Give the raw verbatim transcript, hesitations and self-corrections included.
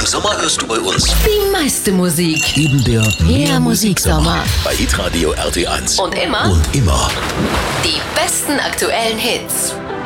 Sommer hörst du bei uns die meiste Musik. eben der Mehr Musiksommer. bei Hitradio R T eins. Und immer Und immer die besten aktuellen Hits.